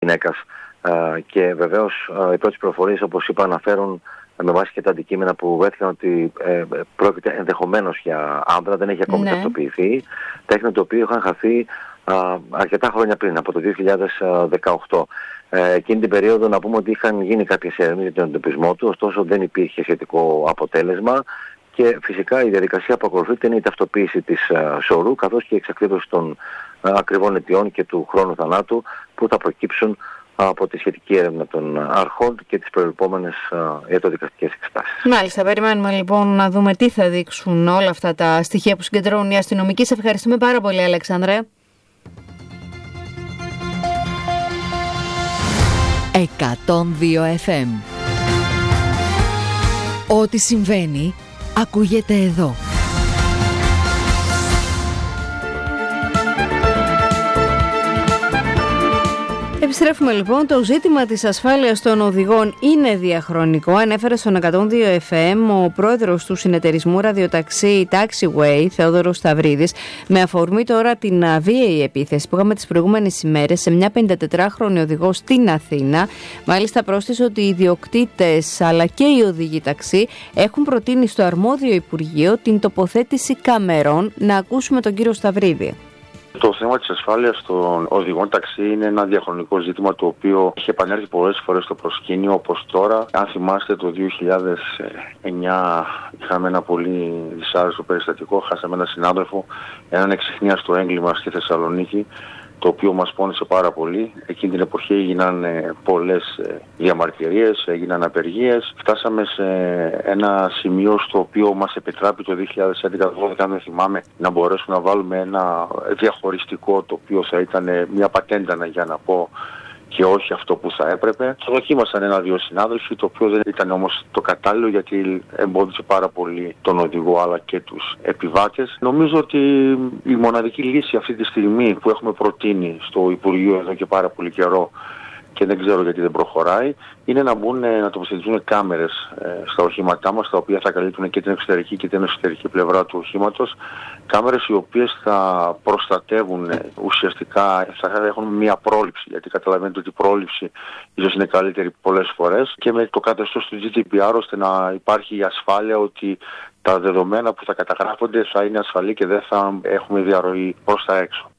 γυναίκας. Και βεβαίως οι πρώτες πληροφορίες, όπως είπα, αναφέρουν με βάση και τα αντικείμενα που βρέθηκαν ότι πρόκειται ενδεχομένως για άντρα, δεν έχει ακόμη ταυτοποιηθεί. Τέχνη το οποίο είχαν χαθεί αρκετά χρόνια πριν, από το 2018. Εκείνη την περίοδο να πούμε ότι είχαν γίνει κάποιες έρευνες για τον εντοπισμό του, ωστόσο δεν υπήρχε σχετικό αποτέλεσμα και φυσικά η διαδικασία που ακολουθείται είναι η ταυτοποίηση της σωρού καθώς και η εξακρίβωση των ακριβών αιτιών και του χρόνου θανάτου που θα προκύψουν από τη σχετική έρευνα των αρχών και τις προηγούμενες ιατροδικαστικές εξετάσεις. Μάλιστα, περιμένουμε λοιπόν να δούμε τι θα δείξουν όλα αυτά τα στοιχεία που συγκεντρώνουν οι αστυνομικοί. Σε ευχαριστούμε πάρα πολύ, Αλέξανδρε. 102 FM. Ό,τι συμβαίνει ακούγεται εδώ. Επιστρέφουμε λοιπόν. Το ζήτημα της ασφάλειας των οδηγών είναι διαχρονικό. Ανέφερε στον 102 FM ο πρόεδρος του συνεταιρισμού ραδιοταξί Taxiway, Θεόδωρος Σταυρίδης, με αφορμή τώρα την βίαιη επίθεση που είχαμε τις προηγούμενες ημέρες σε μια 54χρονη οδηγό στην Αθήνα. Μάλιστα πρόσθεσε ότι οι ιδιοκτήτες αλλά και οι οδηγοί ταξί έχουν προτείνει στο αρμόδιο Υπουργείο την τοποθέτηση καμερών. Να ακούσουμε τον κύριο Σταυρίδη. Το θέμα της ασφάλειας των οδηγών ταξί είναι ένα διαχρονικό ζήτημα το οποίο είχε επανέλθει πολλές φορές στο προσκήνιο, όπως τώρα. Αν θυμάστε, το 2009 είχαμε ένα πολύ δυσάρεστο περιστατικό. Χάσαμε έναν συνάδελφο, έναν εξιχνίαστο έγκλημα στη Θεσσαλονίκη, το οποίο μας πόνισε πάρα πολύ. Εκείνη την εποχή έγιναν πολλές διαμαρτυρίες, έγιναν απεργίες. Φτάσαμε σε ένα σημείο στο οποίο μας επιτράπει το 2011-2012, αν δεν θυμάμαι, να μπορέσουμε να βάλουμε ένα διαχωριστικό, το οποίο θα ήταν μια πατέντανα, για να πω, και όχι αυτό που θα έπρεπε. Το δοκίμασαν ένα-δύο συνάδελφοι, το οποίο δεν ήταν όμως το κατάλληλο, γιατί εμπόδισε πάρα πολύ τον οδηγό αλλά και τους επιβάτες. Νομίζω ότι η μοναδική λύση αυτή τη στιγμή που έχουμε προτείνει στο Υπουργείο εδώ και πάρα πολύ καιρό, και δεν ξέρω γιατί δεν προχωράει, είναι να τοποθετηθούν κάμερες στα οχήματά μας, τα οποία θα καλύπτουν και την εξωτερική και την εσωτερική πλευρά του οχήματος. Κάμερες οι οποίες θα προστατεύουν ουσιαστικά, θα έχουν μια πρόληψη, γιατί καταλαβαίνετε ότι η πρόληψη ίσως είναι καλύτερη πολλές φορές, και με το καθεστώς του GDPR, ώστε να υπάρχει η ασφάλεια ότι τα δεδομένα που θα καταγράφονται θα είναι ασφαλή και δεν θα έχουμε διαρροή προς τα έξω.